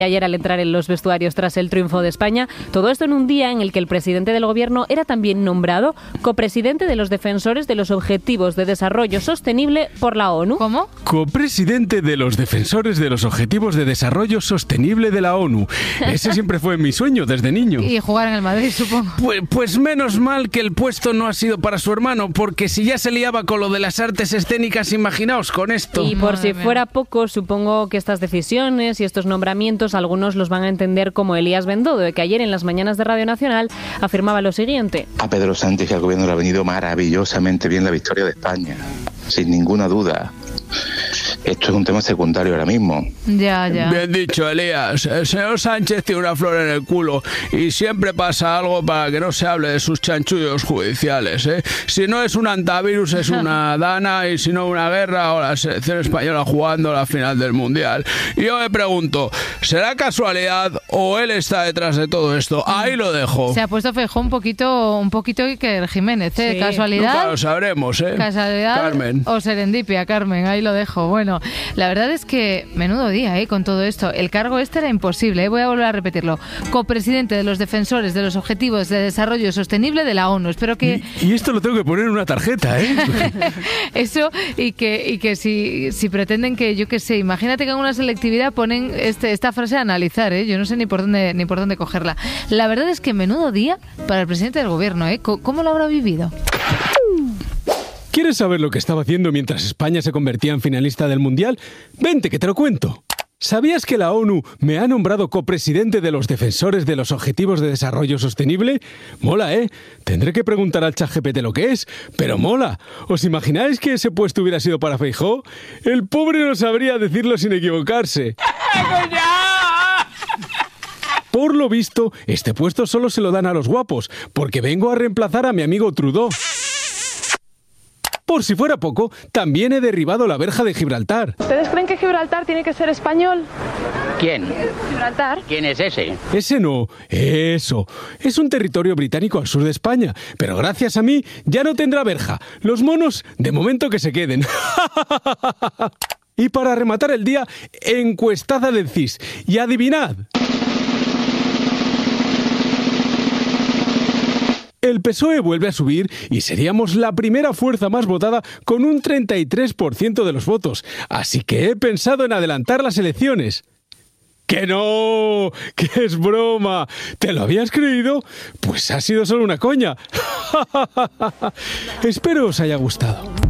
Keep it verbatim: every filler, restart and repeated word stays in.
ayer al entrar en los vestuarios tras el triunfo de España. Todo esto en un día en el que el presidente del gobierno era también nombrado copresidente de los defensores de los Objetivos de Desarrollo Sostenible por la ONU. ¿Cómo? Copresidente de los defensores de los Objetivos de Desarrollo Sostenible de la ONU. Ese siempre fue mi sueño desde niño. Y jugar en el Madrid, supongo. Pues, pues menos mal que el puesto no ha sido para su hermano, porque si ya se liaba con lo de las artes escénicas, imaginaos con esto. Y por si fuera poco, supongo que estas decisiones y estos nombramientos algunos los van a entender como Elías Bendodo, que ayer en las mañanas de Radio Nacional afirmaba lo siguiente. A Pedro Sánchez y al gobierno le ha venido maravillosamente bien la victoria de España, sin ninguna duda. Esto es un tema secundario ahora mismo. Ya, ya. Bien dicho, Elías. El señor Sánchez tiene una flor en el culo y siempre pasa algo para que no se hable de sus chanchullos judiciales, ¿eh? Si no es un antivirus, es una dana, y si no una guerra o la selección española jugando la final del Mundial. Y yo me pregunto, ¿será casualidad o él está detrás de todo esto? Ahí lo dejo. Se ha puesto Feijóo un poquito, un poquito Iker Jiménez, ¿eh? Sí. ¿Casualidad? Nunca lo sabremos, ¿eh? ¿Casualidad? Carmen. O serendipia, Carmen, ahí lo dejo. Bueno, la verdad es que menudo día, ¿eh? Con todo esto. El cargo este era imposible, ¿eh? Voy a volver a repetirlo. Copresidente de los defensores de los Objetivos de Desarrollo Sostenible de la ONU. Espero que... Y, y esto lo tengo que poner en una tarjeta, ¿eh? Eso, y que, y que si, si pretenden que, yo qué sé, imagínate que en una selectividad ponen este, esta frase a analizar, ¿eh? Yo no sé ni por dónde ni por dónde cogerla. La verdad es que menudo día para el presidente del gobierno, ¿eh? ¿Cómo lo habrá vivido? ¿Quieres saber lo que estaba haciendo mientras España se convertía en finalista del Mundial? Vente, que te lo cuento. ¿Sabías que la ONU me ha nombrado copresidente de los defensores de los Objetivos de Desarrollo Sostenible? Mola, ¿eh? Tendré que preguntar al ChatGPT lo que es, pero mola. ¿Os imagináis que ese puesto hubiera sido para Feijóo? El pobre no sabría decirlo sin equivocarse. Por lo visto, este puesto solo se lo dan a los guapos, porque vengo a reemplazar a mi amigo Trudeau. Por si fuera poco, también he derribado la verja de Gibraltar. ¿Ustedes creen que Gibraltar tiene que ser español? ¿Quién? Gibraltar. ¿Quién es ese? Ese no, eso. Es un territorio británico al sur de España, pero gracias a mí ya no tendrá verja. Los monos, de momento que se queden. Y para rematar el día, encuestada del C I S. Y adivinad. El P S O E vuelve a subir y seríamos la primera fuerza más votada con un treinta y tres por ciento de los votos. Así que he pensado en adelantar las elecciones. ¡Que no! ¡Que es broma! ¿Te lo habías creído? Pues ha sido solo una coña. Espero os haya gustado.